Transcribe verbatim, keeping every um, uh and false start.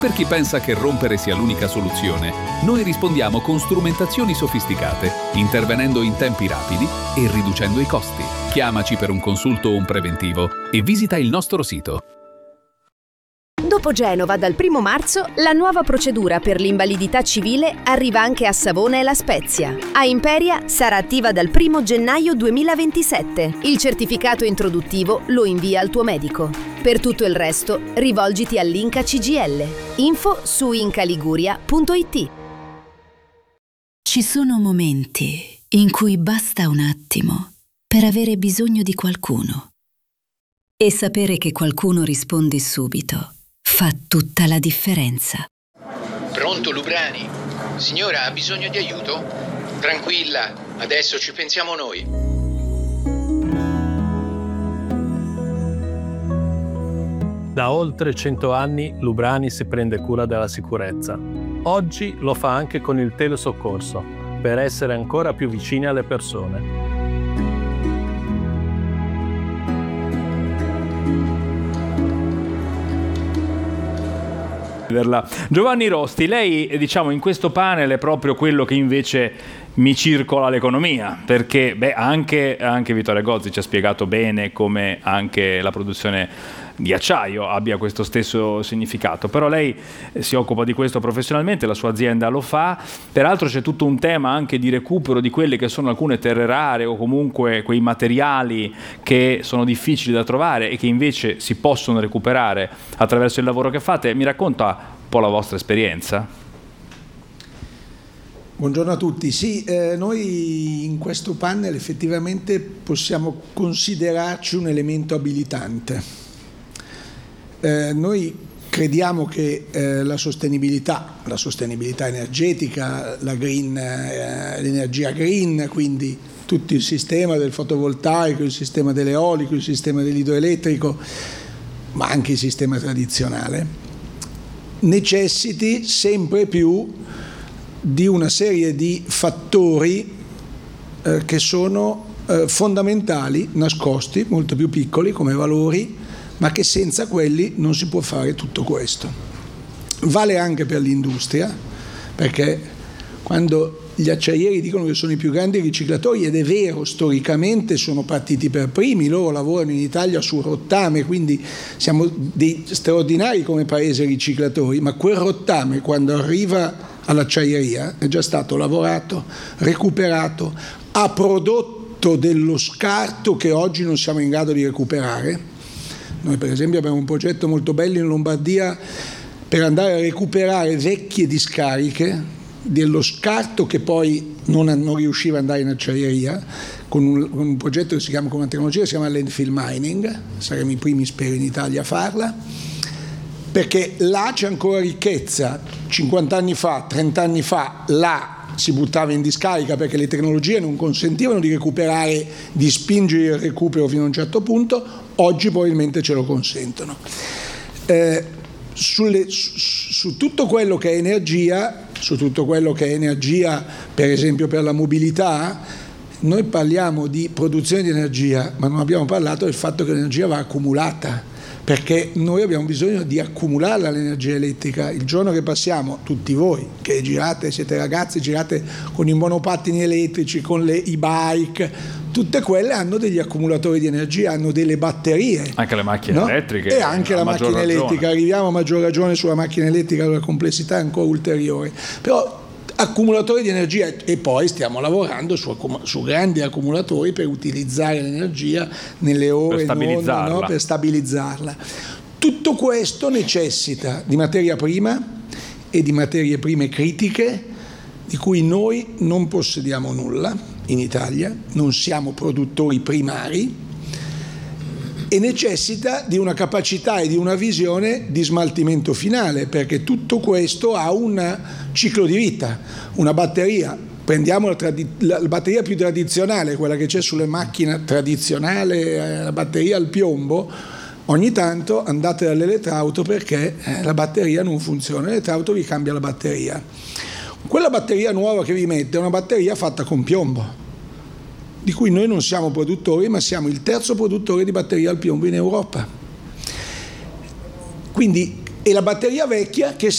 Per chi pensa che rompere sia l'unica soluzione, noi rispondiamo con strumentazioni sofisticate, intervenendo in tempi rapidi e riducendo i costi. Chiamaci per un consulto o un preventivo e visita il nostro sito. Dopo Genova, dal primo marzo, la nuova procedura per l'invalidità civile arriva anche a Savona e La Spezia. A Imperia sarà attiva dal primo gennaio duemilaventisette. Il certificato introduttivo lo invia al tuo medico. Per tutto il resto, rivolgiti all'Inca C G L. Info su incaliguria punto it. Ci sono momenti in cui basta un attimo per avere bisogno di qualcuno. E sapere che qualcuno risponde subito fa tutta la differenza. Pronto, Lubrani? Signora, ha bisogno di aiuto? Tranquilla, adesso ci pensiamo noi. Da oltre cento anni Lubrani si prende cura della sicurezza. Oggi lo fa anche con il telesoccorso, per essere ancora più vicini alle persone. Giovanni Rosti, lei diciamo in questo panel è proprio quello che invece mi circola l'economia, perché beh, anche, anche Vittorio Gozzi ci ha spiegato bene come anche la produzione di acciaio abbia questo stesso significato, però lei si occupa di questo professionalmente, la sua azienda lo fa, peraltro c'è tutto un tema anche di recupero di quelle che sono alcune terre rare o comunque quei materiali che sono difficili da trovare e che invece si possono recuperare attraverso il lavoro che fate. Mi racconta un po' la vostra esperienza? Buongiorno a tutti. Sì, eh, noi in questo panel effettivamente possiamo considerarci un elemento abilitante. Eh, noi crediamo che eh, la sostenibilità, la sostenibilità energetica, la green, eh, l'energia green, quindi tutto il sistema del fotovoltaico, il sistema dell'eolico, il sistema dell'idroelettrico, ma anche il sistema tradizionale, necessiti sempre più di una serie di fattori eh, che sono eh, fondamentali, nascosti, molto più piccoli come valori, ma che senza quelli non si può fare tutto questo. Vale anche per l'industria, perché quando gli acciaieri dicono che sono i più grandi riciclatori, ed è vero, storicamente sono partiti per primi, loro lavorano in Italia sul rottame, quindi siamo dei straordinari come paese riciclatori, ma quel rottame quando arriva all'acciaieria è già stato lavorato, recuperato, ha prodotto dello scarto che oggi non siamo in grado di recuperare. Noi per esempio abbiamo un progetto molto bello in Lombardia per andare a recuperare vecchie discariche dello scarto che poi non, non riusciva ad andare in acciaieria, con un, con un progetto che si chiama, con una tecnologia che si chiama landfill mining, saremo i primi spero in Italia a farla, perché là c'è ancora ricchezza. cinquanta anni fa, trenta anni fa, là si buttava in discarica perché le tecnologie non consentivano di recuperare, di spingere il recupero fino a un certo punto, oggi probabilmente ce lo consentono. Eh, sulle, su, su tutto quello che è energia, su tutto quello che è energia per esempio per la mobilità, noi parliamo di produzione di energia, ma non abbiamo parlato del fatto che l'energia va accumulata, perché noi abbiamo bisogno di accumularla l'energia elettrica. Il giorno che passiamo, tutti voi che girate, siete ragazzi, girate con i monopattini elettrici, con le e-bike, tutte quelle hanno degli accumulatori di energia, hanno delle batterie. Anche le macchine no? elettriche. E anche la macchina ragione. elettrica, arriviamo a maggior ragione sulla macchina elettrica, dove la complessità è ancora ulteriore. Però accumulatori di energia, e poi stiamo lavorando su, su grandi accumulatori per utilizzare l'energia nelle ore per stabilizzarla. Non, no? per stabilizzarla. Tutto questo necessita di materia prima e di materie prime critiche di cui noi non possediamo nulla in Italia, non siamo produttori primari, e necessita di una capacità e di una visione di smaltimento finale, perché tutto questo ha un ciclo di vita. Una batteria, prendiamo la, tradi- la batteria più tradizionale, quella che c'è sulle macchine tradizionali, la batteria al piombo, ogni tanto andate dall'elettrauto perché la batteria non funziona, l'elettrauto vi cambia la batteria. Quella batteria nuova che vi mette è una batteria fatta con piombo, di cui noi non siamo produttori, ma siamo il terzo produttore di batteria al piombo in Europa. Quindi, e la batteria vecchia che